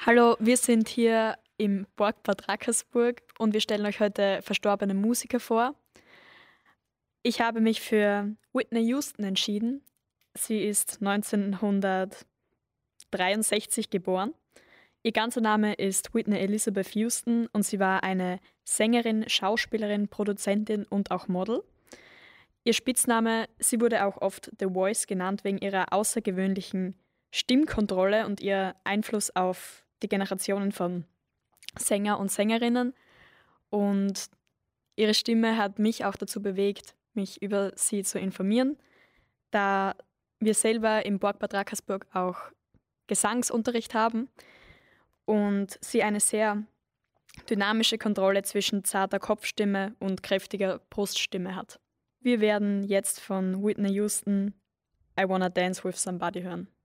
Hallo, wir sind hier im Burgbad Rackersburg und wir stellen euch heute verstorbene Musiker vor. Ich habe mich für Whitney Houston entschieden. Sie ist 1963 geboren. Ihr ganzer Name ist Whitney Elizabeth Houston und sie war eine Sängerin, Schauspielerin, Produzentin und auch Model. Ihr Spitzname, sie wurde auch oft The Voice genannt wegen ihrer außergewöhnlichen Stimmkontrolle und ihr Einfluss auf die Generationen von Sänger und Sängerinnen. Und ihre Stimme hat mich auch dazu bewegt, mich über sie zu informieren, da wir selber im Burgbad Rackersburg auch Gesangsunterricht haben und sie eine sehr dynamische Kontrolle zwischen zarter Kopfstimme und kräftiger Bruststimme hat. Wir werden jetzt von Whitney Houston I Wanna Dance with Somebody hören.